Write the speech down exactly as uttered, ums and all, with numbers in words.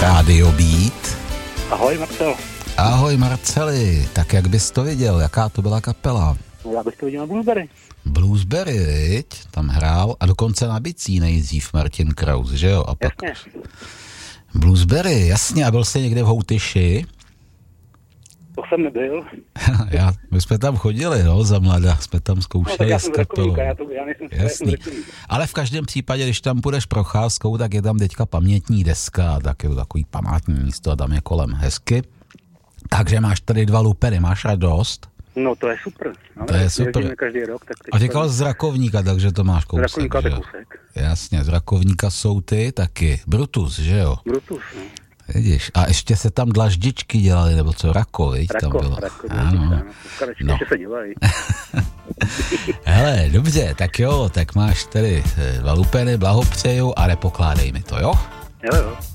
Rádio Beat. Ahoj, Marcel. Ahoj, Marceli. Tak jak bys to viděl? Jaká to byla kapela? No, já bych to viděl na Bluesberry. Bluesberry, viď? Tam hrál a dokonce na bicí nejdřív Martin Kraus, že jo? A pak... Jasně. Bluesberry, jasně. A byl jsi někde v Houtyši? To jsem nebyl. já, my jsme tam chodili, no, za mladá, jsme tam zkoušeli no, s kapelou. Já, to, já nejsem Jasný. Ale v každém případě, když tam půjdeš procházkou, tak je tam teďka pamětní deska, tak je to takový památní místo a tam je kolem hezky. Takže máš tady dva lupery, máš radost? No to je super. No, to je super. Každý rok, tak a říkal z Rakovníka, takže to máš kousek. Z Rakovníka to kousek. Jasně, z Rakovníka jsou ty taky. Brutus, že jo? Brutus, no. Vidíš, a ještě se tam dlaždičky dělali, nebo co, Rako, viď? Rako, tam bylo. Rako, ano. No. se dělají. Hele, dobře, tak jo, tak máš tady dva lupery, blahopřeju a nepokládej mi to, jo? Jo, jo.